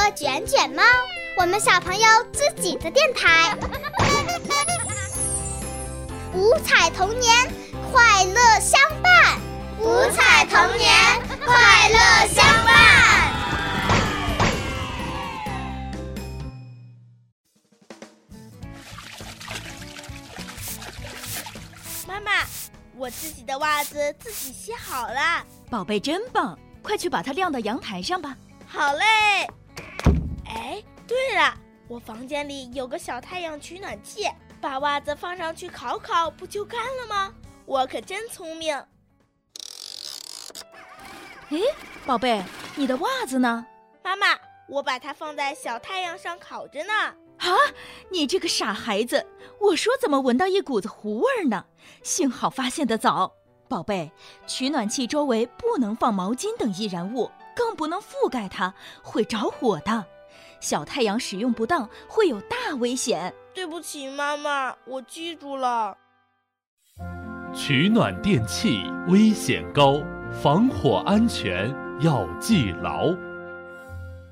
卷卷猫，我们小朋友自己的电台。五彩童年，快乐相伴。 五彩童年，快乐相伴。 妈妈，我自己的袜子自己洗好了。 宝贝真棒，快去把它晾到阳台上吧。 好嘞。哎，对了，我房间里有个小太阳取暖器，把袜子放上去烤烤，不就干了吗？我可真聪明。 哎，宝贝，你的袜子呢？ 妈妈，我把它放在小太阳上烤着呢。 啊，你这个傻孩子，我说怎么闻到一股子糊味呢？幸好发现得早。宝贝，取暖器周围不能放毛巾等易燃物，更不能覆盖它，会着火的。小太阳使用不当会有大危险。 对不起妈妈，我记住了。 取暖电器危险高，防火安全要记牢。